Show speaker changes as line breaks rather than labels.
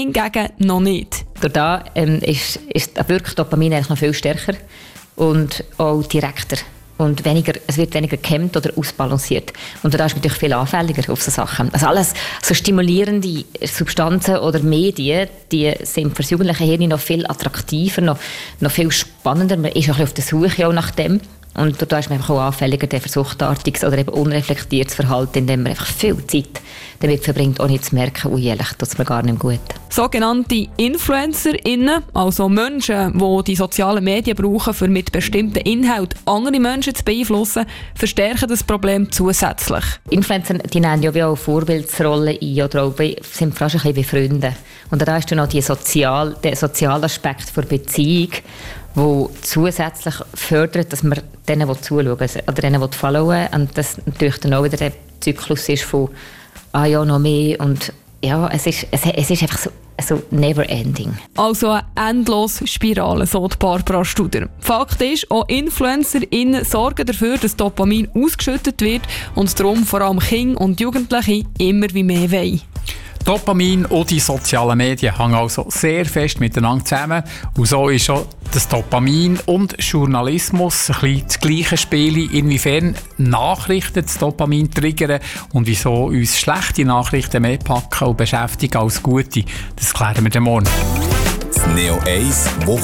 hingegen noch nicht.
Da ist wirkt Dopamin eigentlich noch viel stärker und auch direkter. Und es wird weniger gehemmt oder ausbalanciert. Und da ist man natürlich viel anfälliger auf so Sachen. Also alles so stimulierende Substanzen oder Medien, die sind für das jugendliche Hirn noch viel attraktiver, noch viel spannender. Man ist auch ein bisschen auf der Suche auch nach dem. Und da ist man einfach auch anfälliger für suchtartiges oder eben unreflektiertes Verhalten, indem man einfach viel Zeit damit verbringt, ohne zu merken, ehrlich, tut es mir gar nicht gut.
Sogenannte InfluencerInnen, also Menschen, die die sozialen Medien brauchen, um mit bestimmten Inhalten andere Menschen zu beeinflussen, verstärken das Problem zusätzlich.
Influencer, die nehmen ja wie auch Vorbildsrollen ein oder auch sind fast ein bisschen wie Freunde. Und da ist dann noch der soziale Aspekt der Beziehung, der zusätzlich fördert, dass man denen zuschauen oder denen followen. Und das natürlich dann auch wieder der Zyklus ist von noch mehr und ja, es ist einfach so never ending.
Also eine endlose Spirale, so die Barbara Studer. Fakt ist, auch InfluencerInnen sorgen dafür, dass Dopamin ausgeschüttet wird und darum vor allem Kinder und Jugendliche immer wie mehr wollen.
Dopamin und die sozialen Medien hängen also sehr fest miteinander zusammen. Und so ist auch das Dopamin und Journalismus ein bisschen das gleiche Spiel. Inwiefern Nachrichten das Dopamin triggern und wieso uns schlechte Nachrichten mehr packen und beschäftigen als gute, das klären wir dann morgen.
Das Neo 1 Wochenende.